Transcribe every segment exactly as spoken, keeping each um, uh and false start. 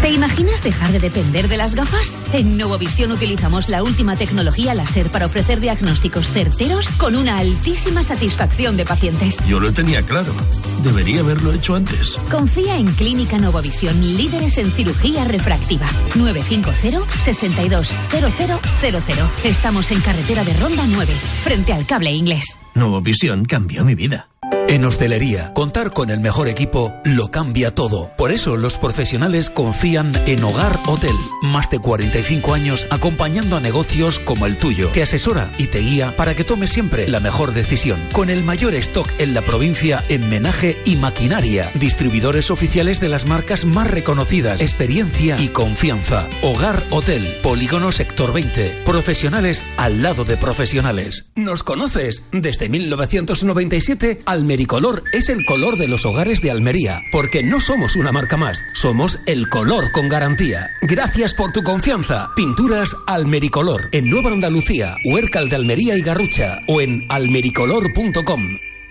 ¿Te imaginas dejar de depender de las gafas? En Novovisión utilizamos la última tecnología láser para ofrecer diagnósticos certeros con una altísima satisfacción de pacientes. Yo lo tenía claro. Debería haberlo hecho antes. Confía en Clínica Novovisión, líderes en cirugía refractiva. nueve cinco cero, seis dos, cero cero cero cero. Estamos en carretera de Ronda nueve, frente al Cable Inglés. Novovisión cambió mi vida. En hostelería, contar con el mejor equipo lo cambia todo. Por eso los profesionales confían en Hogar Hotel. Más de cuarenta y cinco años acompañando a negocios como el tuyo. Te asesora y te guía para que tomes siempre la mejor decisión. Con el mayor stock en la provincia en menaje y maquinaria. Distribuidores oficiales de las marcas más reconocidas. Experiencia y confianza. Hogar Hotel. Polígono Sector veinte. Profesionales al lado de profesionales. ¿Nos conoces? Desde mil novecientos noventa y siete, Almericolor es el color de los hogares de Almería, porque no somos una marca más, somos el color con garantía. Gracias por tu confianza. Pinturas Almericolor, en Nueva Andalucía, Huércal de Almería y Garrucha, o en almericolor punto com.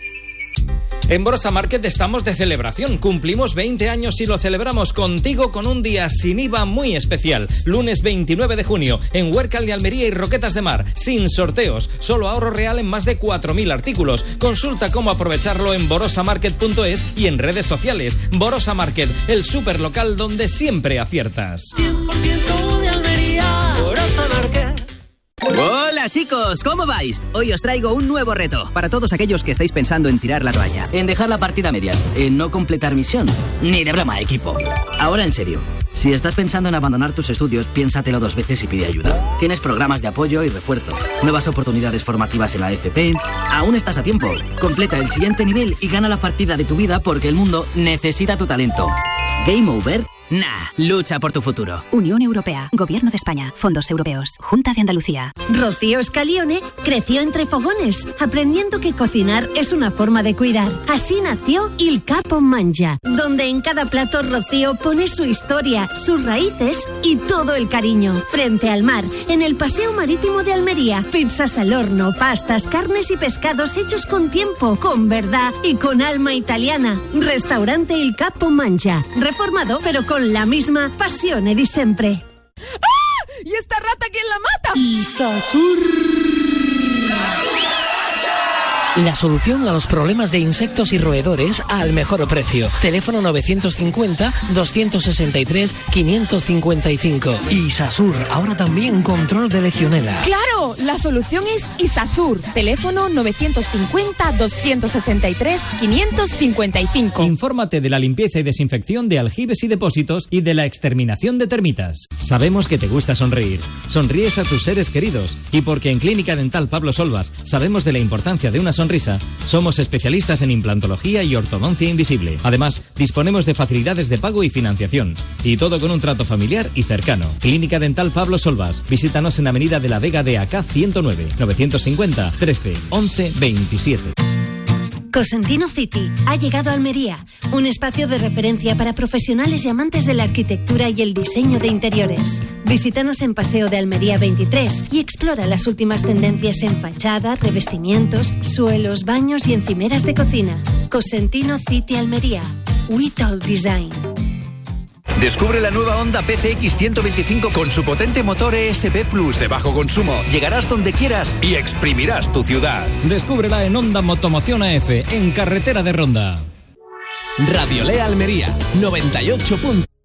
En Borosa Market estamos de celebración. Cumplimos veinte años y lo celebramos contigo con un día sin I V A muy especial. Lunes veintinueve de junio, en Huércal de Almería y Roquetas de Mar. Sin sorteos, solo ahorro real en más de cuatro mil artículos. Consulta cómo aprovecharlo en borosa market punto es y en redes sociales. Borosa Market, el superlocal donde siempre aciertas. cien por ciento de Almería, Borosa Market. Hola chicos, ¿cómo vais? Hoy os traigo un nuevo reto para todos aquellos que estáis pensando en tirar la toalla, en dejar la partida a medias, en no completar misión, ni de broma, equipo. Ahora en serio, si estás pensando en abandonar tus estudios, piénsatelo dos veces y pide ayuda. Tienes programas de apoyo y refuerzo, nuevas oportunidades formativas en la F P, aún estás a tiempo. Completa el siguiente nivel y gana la partida de tu vida porque el mundo necesita tu talento. ¿Game over? Nah, lucha por tu futuro. Unión Europea, Gobierno de España, Fondos Europeos, Junta de Andalucía. Rocío Scalione creció entre fogones, aprendiendo que cocinar es una forma de cuidar. Así nació Il Capo Mangia, donde en cada plato Rocío pone su historia, sus raíces y todo el cariño. Frente al mar, en el Paseo Marítimo de Almería, pizzas al horno, pastas, carnes y pescados hechos con tiempo, con verdad y con alma italiana. Restaurante Il Capo Mangia, reformado pero con la misma pasione di sempre. ¡Ah! ¿Y esta rata quién la mata? Isasur. La solución a los problemas de insectos y roedores al mejor precio. Teléfono novecientos cincuenta, doscientos sesenta y tres, quinientos cincuenta y cinco. Isasur, ahora también control de legionela. ¡Claro! La solución es Isasur. Teléfono novecientos cincuenta, doscientos sesenta y tres, quinientos cincuenta y cinco. Infórmate de la limpieza y desinfección de aljibes y depósitos y de la exterminación de termitas. Sabemos que te gusta sonreír. Sonríes a tus seres queridos. Y porque en Clínica Dental Pablo Solvas sabemos de la importancia de una sonrisa, somos especialistas en implantología y ortodoncia invisible. Además, disponemos de facilidades de pago y financiación. Y todo con un trato familiar y cercano. Clínica Dental Pablo Solvas. Visítanos en Avenida de la Vega de A K ciento nueve, novecientos cincuenta, trece, once, veintisiete. Cosentino City ha llegado a Almería, un espacio de referencia para profesionales y amantes de la arquitectura y el diseño de interiores. Visítanos en Paseo de Almería veintitrés y explora las últimas tendencias en fachadas, revestimientos, suelos, baños y encimeras de cocina. Cosentino City Almería. We Talk Design. Descubre la nueva Honda P C X ciento veinticinco con su potente motor E S P Plus de bajo consumo. Llegarás donde quieras y exprimirás tu ciudad. Descúbrela en Honda Motomoción A F, en carretera de Ronda. Radio Lea Almería, noventa y ocho puntos.